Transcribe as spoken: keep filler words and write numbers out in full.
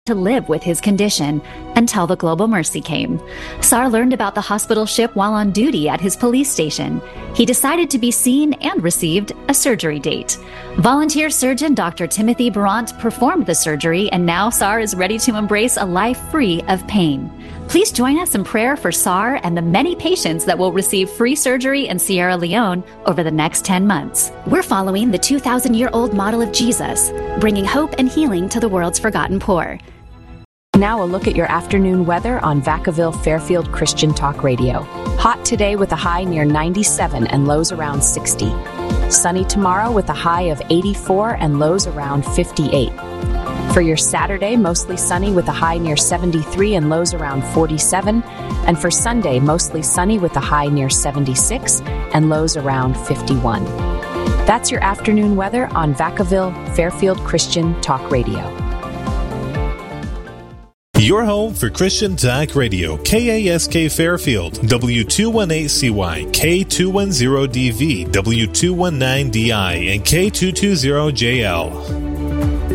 to live with his condition until the Global Mercy came. Sar learned about the hospital ship while on duty at his police station. He decided to be seen and received a surgery date. Volunteer surgeon Doctor Timothy Barant performed the surgery, and now Sar is ready to embrace a life free of pain. Please join us in prayer for Sar and the many patients that will receive free surgery in Sierra Leone over the next ten months. We're following the two thousand year old model of Jesus, bringing hope and healing to the world's forgotten poor. Now a look at your afternoon weather on Vacaville Fairfield Christian Talk Radio. Hot today with a high near ninety-seven and lows around sixty. Sunny tomorrow with a high of eighty-four and lows around fifty-eight. For your Saturday, mostly sunny with a high near seventy-three and lows around forty-seven. And for Sunday, mostly sunny with a high near seventy-six and lows around fifty-one. That's your afternoon weather on Vacaville Fairfield Christian Talk Radio. Your home for Christian Talk Radio, K A S K Fairfield, W two eighteen C Y, K two ten D V, W two nineteen D I, and K two twenty J L.